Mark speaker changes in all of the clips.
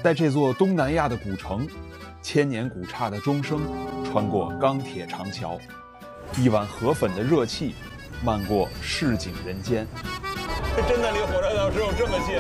Speaker 1: 在这座东南亚的古城，千年古刹的钟声穿过钢铁长桥，一碗河粉的热气漫过市井人间。
Speaker 2: 真的离火车头只有这么近。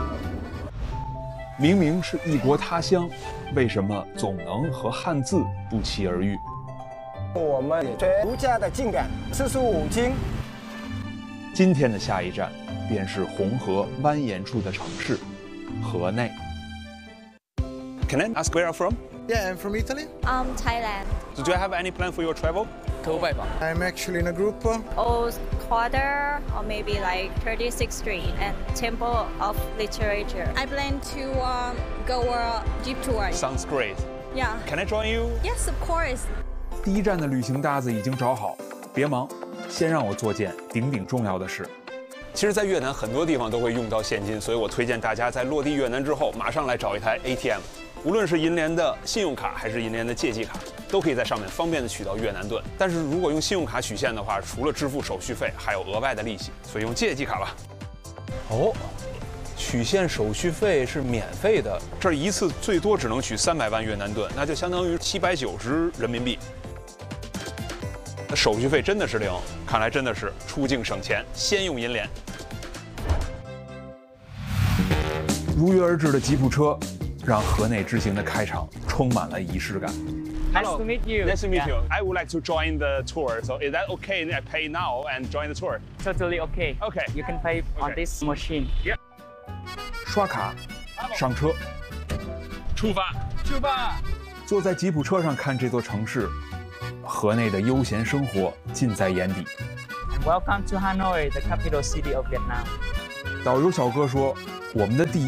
Speaker 1: 明明是异国他乡，为什么总能和汉字不期而遇？
Speaker 3: 我们也追儒家的静感，45经。
Speaker 1: 今天的下一站便是红河蜿蜒处的城市河内。
Speaker 2: Can I ask where you're from?
Speaker 4: Yeah, I'm from Italy.
Speaker 5: Thailand.
Speaker 2: So do you have any plan for your travel?
Speaker 4: I'm actually in a group.
Speaker 5: Old Quarter, or maybe like 36th Street and Temple of Literature.
Speaker 6: I plan to go a jeep tour.
Speaker 2: Sounds great.
Speaker 6: Yeah.
Speaker 2: Can I join you?
Speaker 6: Yes, of course.
Speaker 1: 第一站的旅行搭子已经找好，别忙，先让我做件顶顶重要的事。
Speaker 2: 其实，在越南很多地方都会用到现金，所以我推荐大家在落地越南之后，马上来找一台 ATM。无论是银联的信用卡还是银联的借记卡，都可以在上面方便的取到越南盾。但是如果用信用卡取现的话，除了支付手续费，还有额外的利息，所以用借记卡吧。哦，取现手续费是免费的，这儿一次最多只能取300万越南盾，那就相当于790人民币。那手续费真的是零，看来真的是出境省钱，先用银联。
Speaker 1: 如约而至的吉普车，让河内之行的开场充满了仪式感。
Speaker 2: Hello.
Speaker 7: Nice to meet you.
Speaker 2: Nice to meet you. I would like to join the tour. So is that okay? I pay now and join the tour.
Speaker 7: Totally okay.
Speaker 2: Okay.
Speaker 7: You can pay on
Speaker 2: Okay.
Speaker 7: this machine.
Speaker 1: 刷卡，上车，
Speaker 2: 出发。
Speaker 1: 坐在吉普车上看这座城市，河内的悠闲生活尽在眼底。
Speaker 7: And welcome to Hanoi, the capital city of Vietnam.
Speaker 1: 导游小哥说，我们的第